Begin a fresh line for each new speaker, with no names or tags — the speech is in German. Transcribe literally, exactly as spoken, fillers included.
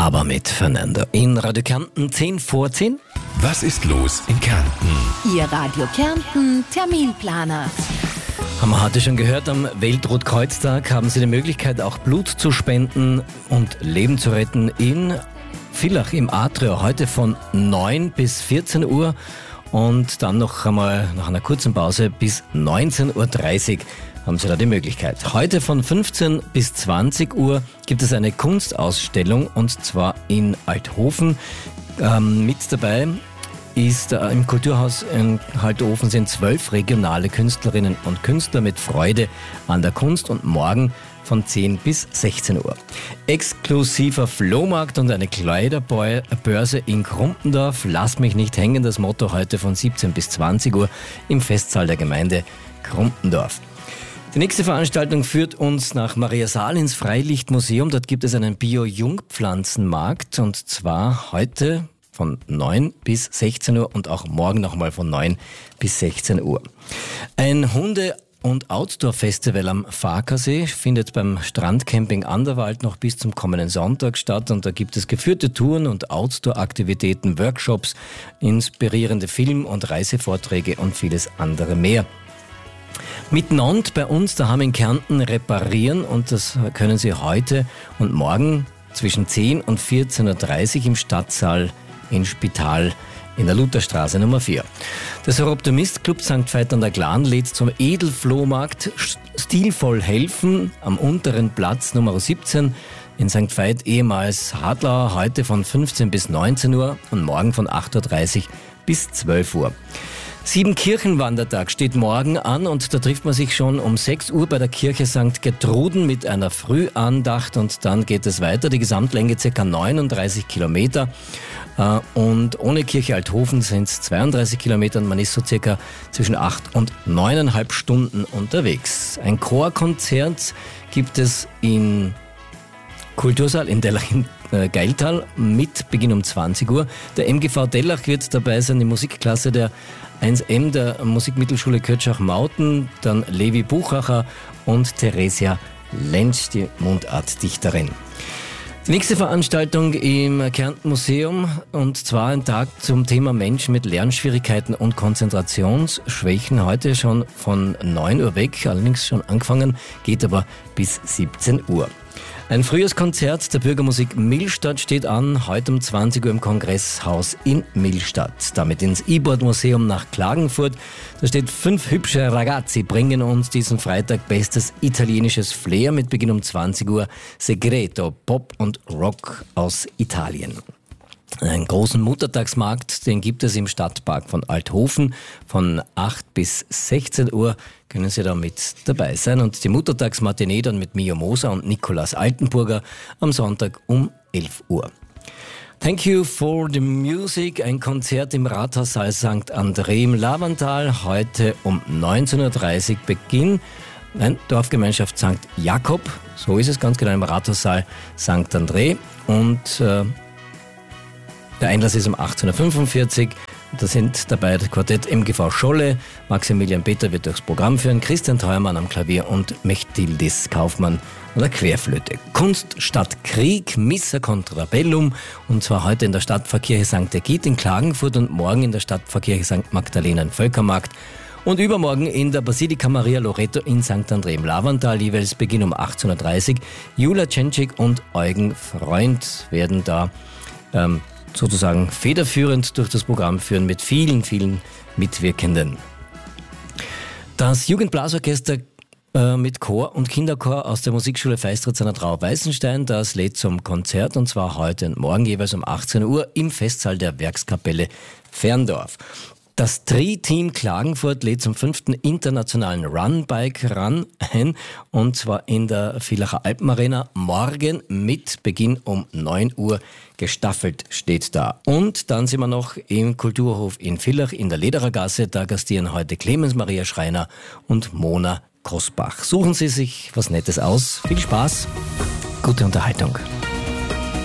aber mit Fernando. In Radio Kärnten zehn vor zehn.
Was ist los in Kärnten?
Ihr Radio Kärnten Terminplaner.
Haben wir heute schon gehört, am Weltrotkreuztag haben Sie die Möglichkeit, auch Blut zu spenden und Leben zu retten in Villach im Atrio. Heute von neun bis vierzehn Uhr und dann noch einmal nach einer kurzen Pause bis neunzehn Uhr dreißig haben Sie da die Möglichkeit. Heute von fünfzehn bis zwanzig Uhr gibt es eine Kunstausstellung und zwar in Althofen. Ähm, mit dabei ist äh, im Kulturhaus in Althofen sind zwölf regionale Künstlerinnen und Künstler mit Freude an der Kunst und morgen von zehn bis sechzehn Uhr. Exklusiver Flohmarkt und eine Kleiderbörse in Krumpendorf. Lass mich nicht hängen, das Motto heute von siebzehn bis zwanzig Uhr im Festsaal der Gemeinde Krumpendorf. Die nächste Veranstaltung führt uns nach Mariasal ins Freilichtmuseum. Dort gibt es einen Bio-Jungpflanzenmarkt und zwar heute von neun bis sechzehn Uhr und auch morgen nochmal von neun bis sechzehn Uhr. Ein Hunde- und Outdoor-Festival am Farkasee findet beim Strandcamping Anderwald noch bis zum kommenden Sonntag statt und da gibt es geführte Touren und Outdoor-Aktivitäten, Workshops, inspirierende Film- und Reisevorträge und vieles andere mehr. Miteinander bei uns daheim in Kärnten reparieren und das können Sie heute und morgen zwischen zehn und vierzehn Uhr dreißig im Stadtsaal in Spital in der Lutherstraße Nummer vier. Der Soroptimist Club Sankt Veit an der Glan lädt zum Edelflohmarkt Stilvoll helfen am unteren Platz Nummer siebzehn in Sankt Veit, ehemals Hadlauer, heute von fünfzehn bis neunzehn Uhr und morgen von acht Uhr dreißig bis zwölf Uhr. Siebenkirchenwandertag steht morgen an und da trifft man sich schon um sechs Uhr bei der Kirche Sankt Gertruden mit einer Frühandacht und dann geht es weiter. Die Gesamtlänge ca. neununddreißig Kilometer und ohne Kirche Althofen sind es zweiunddreißig Kilometer und man ist so circa zwischen acht und neuneinhalb Stunden unterwegs. Ein Chorkonzert gibt es in Kultursaal in Dellach in äh, Geiltal mit Beginn um zwanzig Uhr. Der M G V Dellach wird dabei sein, die Musikklasse der eins M der Musikmittelschule Kötschach-Mauten, dann Levi Buchacher und Theresia Lentsch, die Mundartdichterin. Die nächste Veranstaltung im Kärnten Museum und zwar ein Tag zum Thema Menschen mit Lernschwierigkeiten und Konzentrationsschwächen. Heute schon von neun Uhr weg, allerdings schon angefangen, geht aber bis siebzehn Uhr. Ein Frühjahrskonzert der Bürgermusik Millstatt steht an, heute um zwanzig Uhr im Kongresshaus in Millstatt. Damit ins E-Board-Museum nach Klagenfurt. Da steht fünf hübsche Ragazzi, bringen uns diesen Freitag bestes italienisches Flair mit Beginn um zwanzig Uhr. Segreto, Pop und Rock aus Italien. Einen großen Muttertagsmarkt, den gibt es im Stadtpark von Althofen. Von acht bis sechzehn Uhr können Sie da mit dabei sein. Und die Muttertagsmatinee dann mit Mio Moser und Nikolaus Altenburger am Sonntag um elf Uhr. Thank you for the music. Ein Konzert im Rathaussaal Sankt André im Lavantal. Heute um neunzehn Uhr dreißig Beginn. Nein, Dorfgemeinschaft Sankt Jakob. So ist es ganz genau im Rathaussaal Sankt André. Und äh, der Einlass ist um achtzehn Uhr fünfundvierzig. Da sind dabei das Quartett M G V Scholle, Maximilian Peter wird durchs Programm führen, Christian Theuermann am Klavier und Mechtildis Kaufmann an der Querflöte. Kunst statt Krieg, Missa contra Bellum und zwar heute in der Stadtpfarrkirche Sankt Egid in Klagenfurt und morgen in der Stadtpfarrkirche Sankt Magdalena in Völkermarkt und übermorgen in der Basilika Maria Loreto in Sankt André im Lavantal, jeweils Beginn um achtzehn Uhr dreißig. Jula Tschentschik und Eugen Freund werden da ähm, sozusagen federführend durch das Programm führen mit vielen, vielen Mitwirkenden. Das Jugendblasorchester äh, mit Chor und Kinderchor aus der Musikschule Feistritz an der Trau-Weißenstein, das lädt zum Konzert und zwar heute und morgen jeweils um achtzehn Uhr im Festsaal der Werkskapelle Ferndorf. Das Tri-Team Klagenfurt lädt zum fünften internationalen Run-Bike-Run ein und zwar in der Villacher Alpenarena morgen mit Beginn um neun Uhr. Gestaffelt steht da. Und dann sind wir noch im Kulturhof in Villach in der Lederergasse. Da gastieren heute Clemens Maria Schreiner und Mona Kosbach. Suchen Sie sich was Nettes aus. Viel Spaß, gute Unterhaltung.